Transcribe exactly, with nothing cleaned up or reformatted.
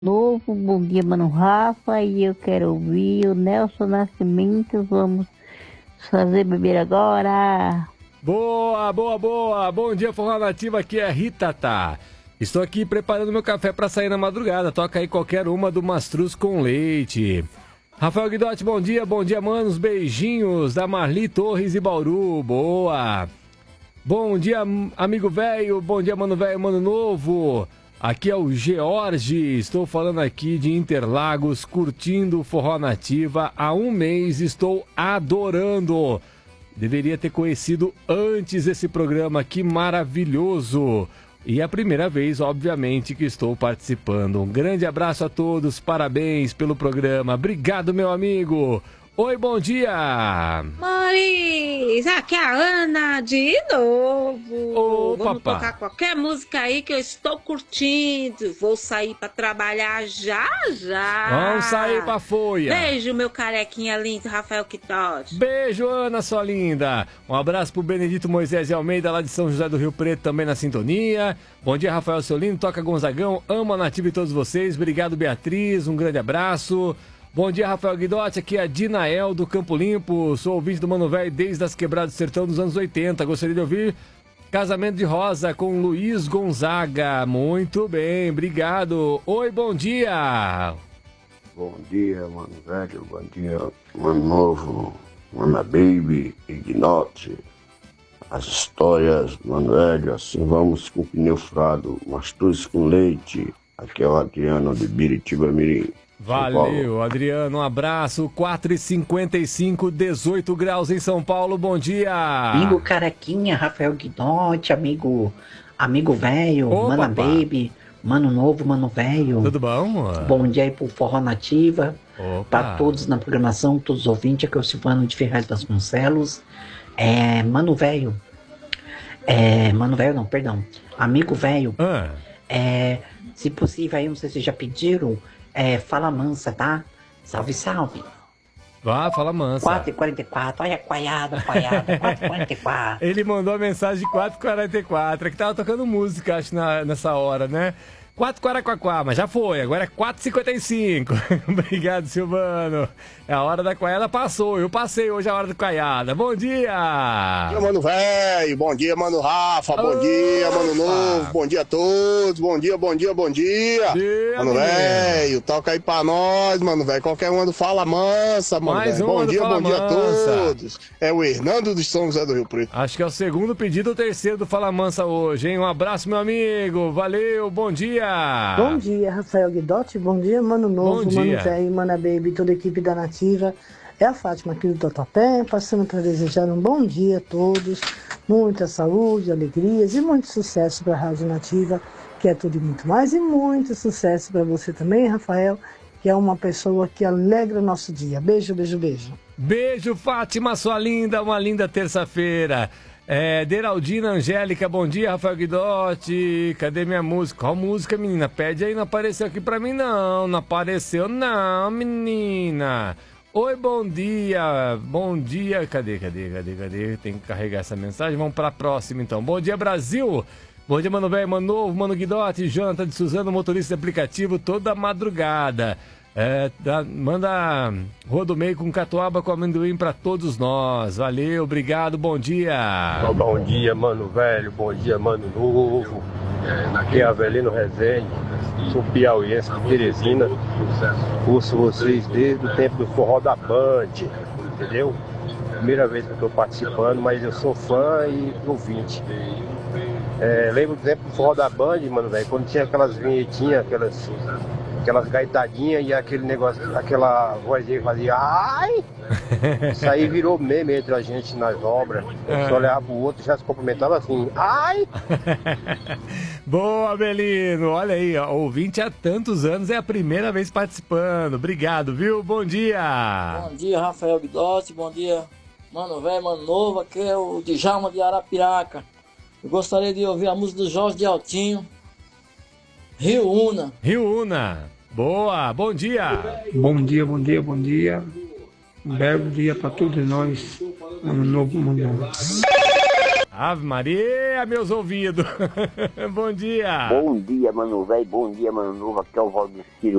Novo, bom dia, Mano Rafa, e eu quero ouvir o Nelson Nascimento. Vamos fazer beber agora. Boa, boa, boa. Bom dia, Forró Nativa, aqui é Rita, tá? Estou aqui preparando meu café para sair na madrugada. Toca aí qualquer uma do Mastruz com leite. Rafael Guidotti, bom dia, bom dia, manos. Beijinhos da Marli Torres e Bauru. Boa. Bom dia, amigo velho. Bom dia, mano velho, mano novo. Aqui é o George, estou falando aqui de Interlagos, curtindo o Forró Nativa. Há um mês estou adorando. Deveria ter conhecido antes esse programa, que maravilhoso. E é a primeira vez, obviamente, que estou participando. Um grande abraço a todos, parabéns pelo programa. Obrigado, meu amigo. Oi, bom dia! Moris, aqui é a Ana de novo. Ô, Vamos papá. tocar qualquer música aí que eu estou curtindo. Vou sair pra trabalhar já já. Vamos sair pra folha. Beijo, meu carequinha lindo, Rafael Guidotti. Beijo, Ana, sua linda. Um abraço pro Benedito Moisés de Almeida, lá de São José do Rio Preto, também na sintonia. Bom dia, Rafael, seu lindo. Toca Gonzagão. Amo a Nativa e todos vocês. Obrigado, Beatriz. Um grande abraço. Bom dia, Rafael Guidotti, aqui é a Dinael do Campo Limpo, sou ouvinte do Mano Velho desde as Quebradas do Sertão dos anos oitenta, gostaria de ouvir Casamento de Rosa com Luiz Gonzaga. Muito bem, obrigado. Oi, bom dia. Bom dia, Mano Velho, bom dia, Mano Novo, Mana Baby, Ignote, as histórias, Mano Velho, assim vamos com pneu furado, Mastruz com leite, aqui é o Adriano de Biritiba Mirim. Valeu, Adriano, um abraço. Quatro e cinquenta e cinco, dezoito graus em São Paulo, bom dia. Amigo carequinha, Rafael Guidotti, amigo, amigo velho, Ô, Mana papá. Baby, Mano Novo, Mano Velho. Tudo bom? Bom dia aí pro Forró Nativa, Opa. para todos na programação, todos os ouvintes, aqui é o Silvano de Ferraz Vasconcelos. É, Mano Velho, é, Mano Velho não, perdão, amigo velho, Ah, é, se possível aí, não sei se já pediram, é, fala mansa, tá? Salve, salve. vá, fala mansa. quatro e quarenta e quatro, olha a coiada, coiada, quatro e quarenta e quatro. Ele mandou a mensagem de quatro e quarenta e quatro, é que tava tocando música, acho, na, nessa hora, né? quatro e quarenta e quatro, mas já foi, agora é quatro e cinquenta e cinco. Obrigado, Silvano. É a hora da coiada, passou, eu passei hoje a hora da coiada. Bom dia! Bom dia, Mano Velho, bom dia, Mano Rafa, bom dia, Mano Novo, bom dia a todos, bom dia, bom dia, bom dia. Dia, Mano menino. Velho, toca aí pra nós, Mano Velho, qualquer um do Fala Mansa, Mano Mais Velho. um Bom do dia, Fala bom dia a Mansa. todos. É o Hernando de São José do Rio Preto. Acho que é o segundo pedido ou terceiro do Fala Mansa hoje, hein? Um abraço, meu amigo, valeu, bom dia! Bom dia, Rafael Guidotti. Bom dia, Mano Novo, Bom dia. Mano Velho, Mana Baby, toda a equipe da Nativa. É a Fátima aqui do Tatuapé, passando para desejar um bom dia a todos, muita saúde, alegrias e muito sucesso para a Rádio Nativa, que é tudo e muito mais, e muito sucesso para você também, Rafael, que é uma pessoa que alegra o nosso dia. Beijo, beijo, beijo. Beijo, Fátima, sua linda, uma linda terça-feira. É, Deraldina Angélica, bom dia, Rafael Guidotti. Cadê minha música? Qual música, menina? Pede aí, não apareceu aqui pra mim, não. Não apareceu, não, menina. Oi, bom dia. Bom dia. Cadê, cadê, cadê, cadê? Tem que carregar essa mensagem. Vamos pra próxima, então. Bom dia, Brasil. Bom dia, Mano Velho, Mano Novo, Mano Guidotti, Jonathan de Suzano, motorista de aplicativo, toda madrugada. É, dá, manda rodo meio com catuaba com amendoim pra todos nós. Valeu, obrigado, bom dia. Bom dia, Mano Velho, bom dia, Mano Novo. Aqui é Avelino Rezende, sou piauiense de Teresina. Ouço vocês desde o tempo do forró da Band, entendeu? Primeira vez que eu estou participando, mas eu sou fã e ouvinte. É, lembro do tempo do forró da Band, Mano Velho, quando tinha aquelas vinhetinhas, aquelas, aquelas gaitadinhas e aquele negócio, aquela vozinha que fazia ai! Isso aí virou meme entre a gente nas obras. Eu só olhava pro outro e já se cumprimentava assim, ai! Boa, Belino. Olha aí, ó, ouvinte há tantos anos, é a primeira vez participando. Obrigado, viu? Bom dia. Bom dia, Rafael Guidotti, bom dia, Mano Velho, Mano Novo, aqui é o Djalma de Arapiraca. Eu gostaria de ouvir a música do Jorge de Altinho, Rio Una. Rio Una. Boa, bom dia. Bom dia, bom dia, bom dia. Um belo dia para todos nós. Ano novo, mundo novo. Ave Maria, meus ouvidos. Bom dia. Bom dia, mano velho. Bom dia, mano novo. Aqui é o Valdeciro